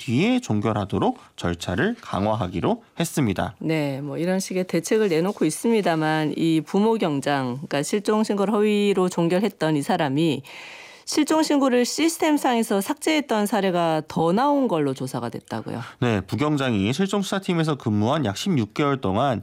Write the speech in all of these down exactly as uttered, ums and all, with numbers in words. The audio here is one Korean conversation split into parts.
뒤에 종결하도록 절차를 강화하기로 했습니다. 네, 뭐 이런 식의 대책을 내놓고 있습니다만 이 부모 경장, 그러니까 실종 신고를 허위로 종결했던 이 사람이 실종 신고를 시스템상에서 삭제했던 사례가 더 나온 걸로 조사가 됐다고요. 네, 부경장이 실종수사팀에서 근무한 약 십육 개월 동안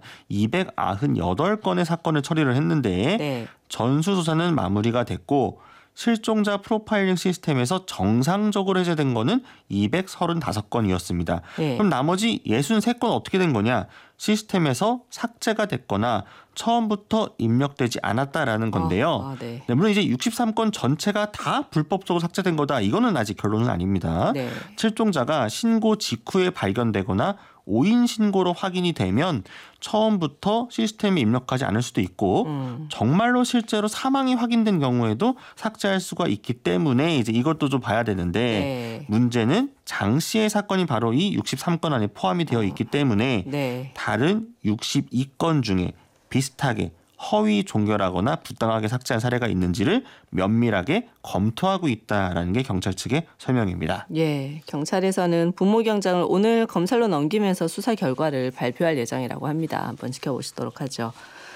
이백구십팔 건의 사건을 처리를 했는데 네. 전수조사는 마무리가 됐고 실종자 프로파일링 시스템에서 정상적으로 해제된 거는 이백삼십오 건이었습니다. 네. 그럼 나머지 육십삼 건 어떻게 된 거냐? 시스템에서 삭제가 됐거나 처음부터 입력되지 않았다라는 건데요. 아, 아, 네. 네, 물론 이제 육십삼 건 전체가 다 불법적으로 삭제된 거다. 이거는 아직 결론은 아닙니다. 네. 실종자가 신고 직후에 발견되거나 오인 신고로 확인이 되면 처음부터 시스템에 입력하지 않을 수도 있고 음. 정말로 실제로 사망이 확인된 경우에도 삭제할 수가 있기 때문에 이제 이것도 좀 봐야 되는데 네. 문제는 장 씨의 사건이 바로 이 육십삼 건 안에 포함이 되어 있기 때문에 네. 다른 육십이 건 중에 비슷하게 허위 종결하거나 부당하게 삭제한 사례가 있는지를 면밀하게 검토하고 있다라는 게 경찰 측의 설명입니다. 예, 경찰에서는 부모 경장을 오늘 검찰로 넘기면서 수사 결과를 발표할 예정이라고 합니다. 한번 지켜보시도록 하죠.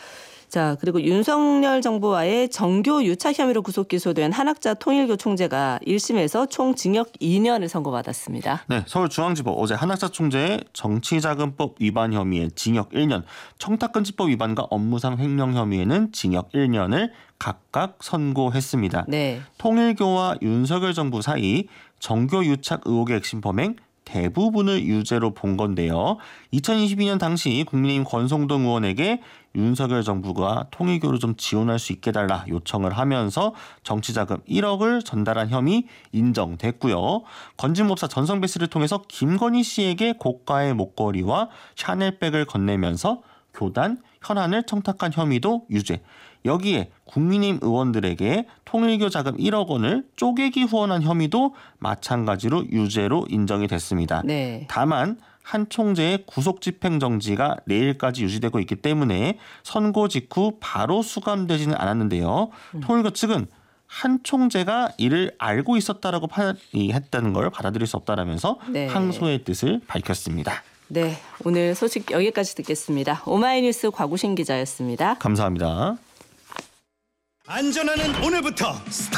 자, 그리고 윤석열 정부와의 정교 유착 혐의로 구속 기소된 한학자 통일교 총재가 일 심에서 총 징역 이 년을 선고받았습니다. 네, 서울중앙지법 어제 한학자 총재의 정치자금법 위반 혐의에 징역 일 년, 청탁금지법 위반과 업무상 횡령 혐의에는 징역 일 년을 각각 선고했습니다. 네. 통일교와 윤석열 정부 사이 정교 유착 의혹의 핵심 범행 대부분을 유죄로 본 건데요. 이천이십이 년 당시 국민의힘 권성동 의원에게 윤석열 정부가 통일교를 좀 지원할 수 있게 달라 요청을 하면서 정치자금 일억을 전달한 혐의 인정됐고요. 건진법사 전성배 씨를 통해서 김건희 씨에게 고가의 목걸이와 샤넬백을 건네면서 교단, 현안을 청탁한 혐의도 유죄. 여기에 국민의힘 의원들에게 통일교 자금 일억 원을 쪼개기 후원한 혐의도 마찬가지로 유죄로 인정이 됐습니다. 네. 다만 한 총재의 구속 집행 정지가 내일까지 유지되고 있기 때문에 선고 직후 바로 수감되지는 않았는데요. 음. 통일교 측은 한 총재가 이를 알고 있었다라고 했다는 걸 받아들일 수 없다라면서 네. 항소의 뜻을 밝혔습니다. 네, 오늘 소식 여기까지 듣겠습니다. 오마이뉴스 곽우신 기자였습니다. 감사합니다. 안전하는 오늘부터 스타트!